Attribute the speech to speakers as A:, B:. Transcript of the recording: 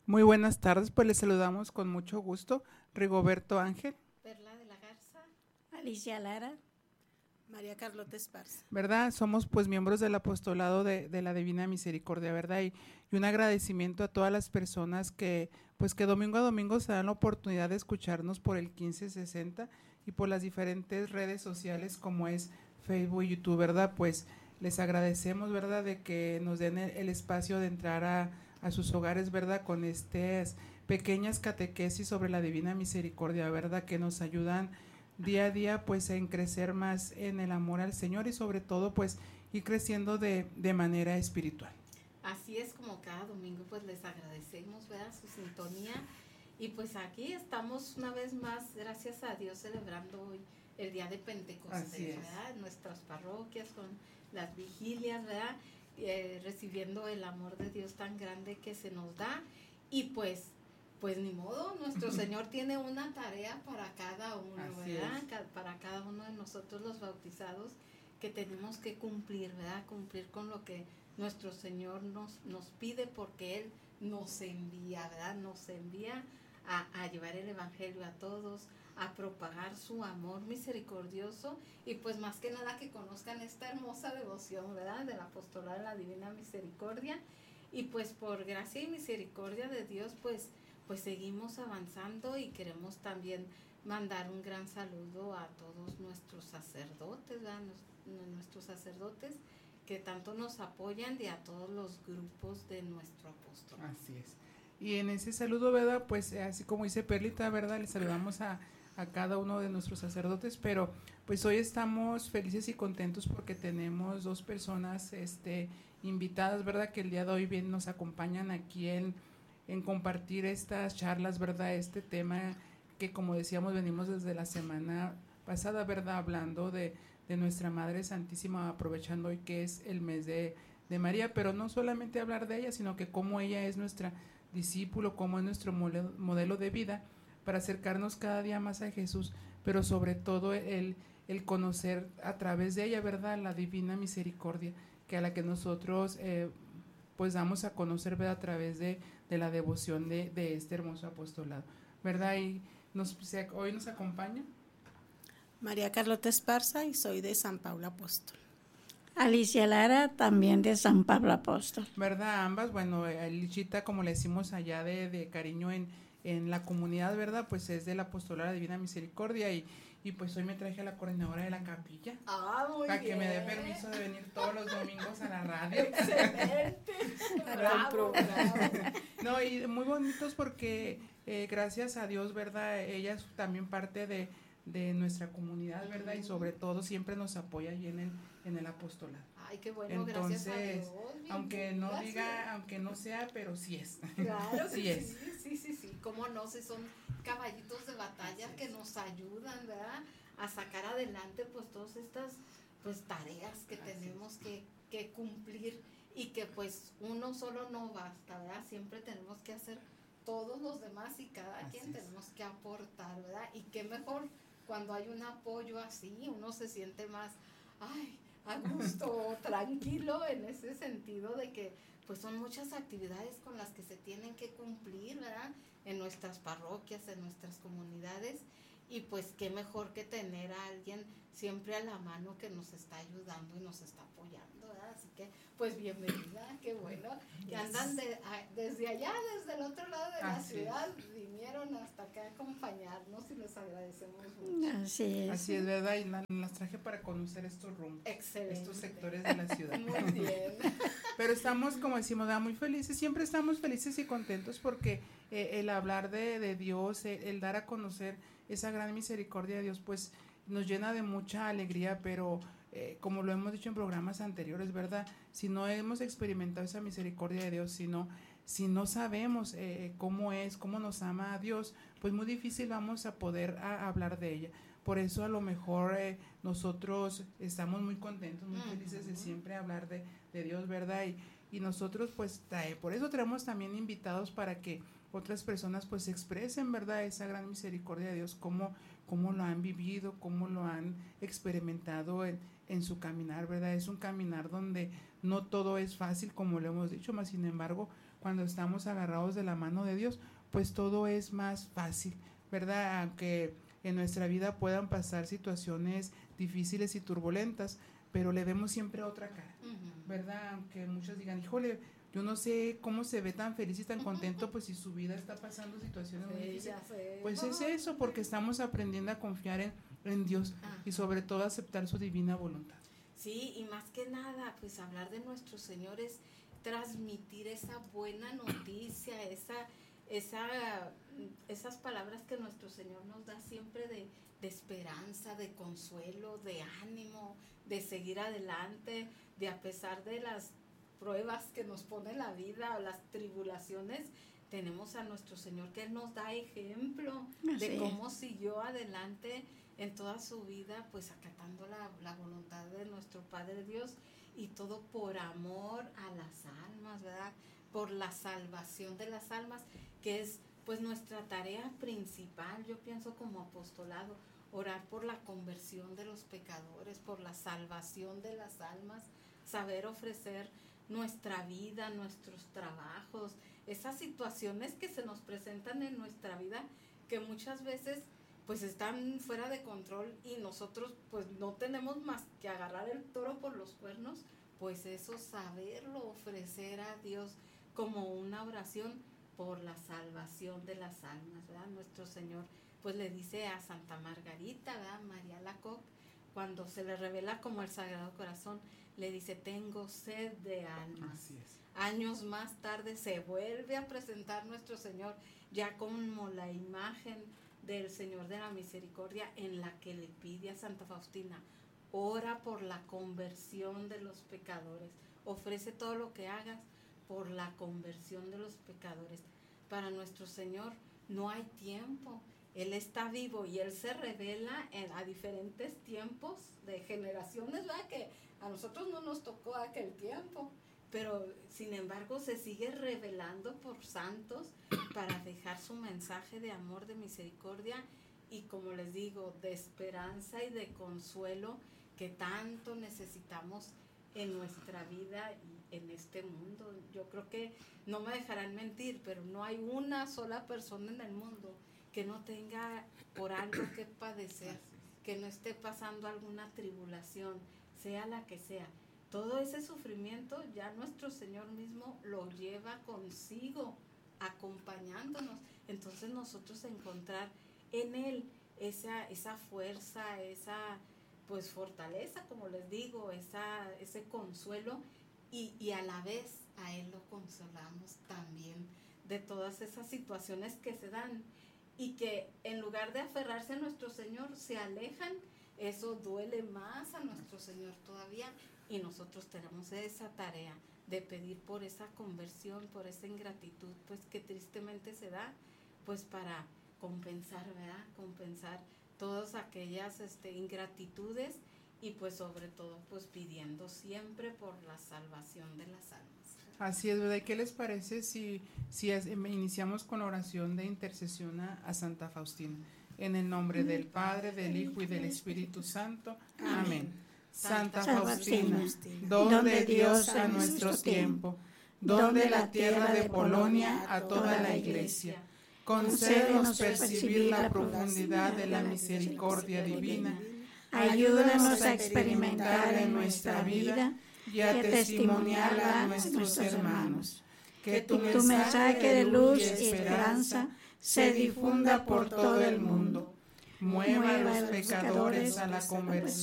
A: Muy buenas tardes, pues les saludamos con mucho gusto, Rigoberto Ángel,
B: Perla de la Garza.
C: Alicia Lara.
D: María Carlota Esparza.
A: ¿verdad? Somos pues miembros del apostolado de la Divina Misericordia, ¿verdad? Y un agradecimiento a todas las personas que pues que domingo a domingo se dan la oportunidad de escucharnos por el 1560 y por las diferentes redes sociales como es Facebook y YouTube, ¿verdad? Pues les agradecemos, ¿verdad? De que nos den el espacio de entrar a sus hogares, ¿verdad? Con estas pequeñas catequesis sobre la Divina Misericordia, ¿verdad? Que nos ayudan día a día pues en crecer más en el amor al Señor y sobre todo pues ir creciendo de manera espiritual.
B: Así es, como cada domingo pues les agradecemos, ¿verdad?, su sintonía. Y pues aquí estamos una vez más, gracias a Dios, celebrando hoy el día de Pentecostés, ¿verdad? En nuestras parroquias con las vigilias, ¿verdad? Recibiendo el amor de Dios tan grande que se nos da. Y pues ni modo, nuestro Señor tiene una tarea para cada uno,
A: Así
B: ¿verdad? Para cada uno de nosotros los bautizados, que tenemos que cumplir, ¿verdad? Cumplir con lo que nuestro Señor nos pide, porque Él nos envía, ¿verdad? Nos envía a llevar el Evangelio a todos, a propagar su amor misericordioso, y pues más que nada que conozcan esta hermosa devoción, ¿verdad?, del apostolado de la Divina Misericordia. Y pues por gracia y misericordia de Dios, pues seguimos avanzando, y queremos también mandar un gran saludo a todos nuestros sacerdotes, ¿verdad? Nuestros sacerdotes que tanto nos apoyan, y a todos los grupos de nuestro apóstol.
A: Así es. Y en ese saludo, ¿verdad? Pues así como dice Perlita, ¿verdad? Le saludamos a cada uno de nuestros sacerdotes, pero pues hoy estamos felices y contentos porque tenemos dos personas invitadas, ¿verdad? Que el día de hoy bien nos acompañan aquí en compartir estas charlas, ¿verdad? Este tema que, como decíamos, venimos desde la semana pasada, ¿verdad? Hablando de nuestra Madre Santísima, aprovechando hoy que es el mes de María, pero no solamente hablar de ella, sino que cómo ella es nuestra discípulo, cómo es nuestro modelo de vida para acercarnos cada día más a Jesús, pero sobre todo el conocer a través de ella, ¿verdad?, la Divina Misericordia, que a la que nosotros pues damos a conocer, ¿verdad?, a través de la devoción de este hermoso apostolado, ¿verdad? Y hoy nos acompaña
D: María Carlota Esparza, y soy de San Pablo Apóstol.
C: Alicia Lara, también de San Pablo Apóstol.
A: ¿Verdad? Ambas, bueno, Lichita, como le decimos allá de cariño en la comunidad, ¿verdad? Pues es del Apostolado de la Divina Misericordia, y pues hoy me traje a la coordinadora de la capilla.
B: Muy
A: para
B: bien.
A: Que me dé permiso de venir todos los domingos a la radio.
B: Excelente. Bravo.
A: No, y muy bonitos porque gracias a Dios, ¿verdad? Ella es también parte de nuestra comunidad, ¿verdad? Y sobre todo siempre nos apoya ahí en el apostolado.
B: Ay, qué bueno.
A: Entonces,
B: gracias a Dios.
A: aunque no diga, aunque no sea, pero sí es.
B: Claro,
A: sí es.
B: Sí, cómo no, si son caballitos de batalla que nos ayudan, ¿verdad?, a sacar adelante pues todas estas pues tareas que tenemos que cumplir, y que pues uno solo no basta, ¿verdad? Siempre tenemos que hacer todos los demás, y cada quien tenemos que aportar, ¿verdad? Y qué mejor cuando hay un apoyo así, uno se siente más, a gusto, tranquilo, en ese sentido de que pues son muchas actividades con las que se tienen que cumplir, ¿verdad?, en nuestras parroquias, en nuestras comunidades, y pues qué mejor que tener a alguien siempre a la mano que nos está ayudando y nos está apoyando, ¿verdad? Así que pues bienvenida, qué bueno que andan desde allá, desde el otro lado de la ciudad, vinieron hasta acá a acompañarnos, y les agradecemos mucho.
C: Así es,
A: ¿verdad? Y las traje para conocer estos rumbos.
B: Excelente.
A: Estos sectores de la ciudad.
B: Muy bien.
A: Pero estamos, como decimos, muy felices, siempre estamos felices y contentos porque el hablar de Dios, el dar a conocer esa gran misericordia de Dios, pues nos llena de mucha alegría, pero como lo hemos dicho en programas anteriores, ¿verdad? Si no hemos experimentado esa misericordia de Dios, si no sabemos cómo nos ama a Dios, pues muy difícil vamos a poder hablar de ella. Por eso a lo mejor nosotros estamos muy contentos, muy felices de siempre hablar de Dios, ¿verdad? Y nosotros pues por eso tenemos también invitados para que otras personas pues expresen, ¿verdad?, esa gran misericordia de Dios, cómo lo han vivido, cómo lo han experimentado en su caminar, ¿verdad? Es un caminar donde no todo es fácil, como lo hemos dicho, más sin embargo, cuando estamos agarrados de la mano de Dios, pues todo es más fácil, ¿verdad? Aunque en nuestra vida puedan pasar situaciones difíciles y turbulentas, pero le vemos siempre otra cara, ¿verdad? Aunque muchos digan, híjole, yo no sé cómo se ve tan feliz y tan contento, pues si su vida está pasando situaciones muy difíciles. Pues es eso, porque estamos aprendiendo a confiar en Dios y sobre todo aceptar su divina voluntad.
B: Sí, y más que nada, pues hablar de nuestro Señor es transmitir esa buena noticia, esas palabras que nuestro Señor nos da siempre de esperanza, de consuelo, de ánimo, de seguir adelante, de a pesar de las pruebas que nos pone la vida o las tribulaciones, tenemos a nuestro Señor que Él nos da ejemplo de cómo siguió adelante en toda su vida, pues acatando la voluntad de nuestro Padre Dios, y todo por amor a las almas, ¿verdad? Por la salvación de las almas, que es pues nuestra tarea principal, yo pienso como apostolado, orar por la conversión de los pecadores, por la salvación de las almas, saber ofrecer nuestra vida, nuestros trabajos, esas situaciones que se nos presentan en nuestra vida, que muchas veces pues están fuera de control y nosotros pues no tenemos más que agarrar el toro por los cuernos, pues eso, saberlo ofrecer a Dios como una oración por la salvación de las almas, ¿verdad? Nuestro Señor pues le dice a Santa Margarita, ¿verdad? María Alacoque, cuando se le revela como el Sagrado Corazón, le dice, tengo sed de almas.
A: Así es.
B: Años más tarde se vuelve a presentar nuestro Señor ya como la imagen del Señor de la Misericordia, en la que le pide a Santa Faustina, ora por la conversión de los pecadores, ofrece todo lo que hagas por la conversión de los pecadores. Para nuestro Señor no hay tiempo, Él está vivo y Él se revela a diferentes tiempos de generaciones, ¿verdad? Que a nosotros no nos tocó aquel tiempo, pero sin embargo se sigue revelando por santos para dejar su mensaje de amor, de misericordia y, como les digo, de esperanza y de consuelo que tanto necesitamos en nuestra vida y en este mundo. Yo creo que no me dejarán mentir, pero no hay una sola persona en el mundo que no tenga por algo que padecer, que no esté pasando alguna tribulación, sea la que sea. Todo ese sufrimiento ya nuestro Señor mismo lo lleva consigo, acompañándonos. Entonces nosotros encontrar en Él esa fuerza, esa pues fortaleza, como les digo, ese consuelo, y a la vez a Él lo consolamos también de todas esas situaciones que se dan y que en lugar de aferrarse a nuestro Señor se alejan. Eso duele más a nuestro Señor todavía, y nosotros tenemos esa tarea de pedir por esa conversión, por esa ingratitud pues que tristemente se da, pues para compensar, ¿verdad? Compensar todas aquellas ingratitudes, y pues sobre todo pues pidiendo siempre por la salvación de las almas.
A: Así es, ¿verdad? ¿Y qué les parece si iniciamos con la oración de intercesión a Santa Faustina? En el nombre del Padre, del Hijo y del Espíritu Santo. Amén. Santa Faustina, don de Dios a nuestro tiempo, don de la tierra de Polonia a toda la Iglesia, concédenos percibir la profundidad de la misericordia divina. Ayúdanos a experimentar en nuestra vida y a testimoniarla a nuestros hermanos. Que tu mensaje de luz y esperanza se difunda por todo el mundo. Mueva a los pecadores a la conversión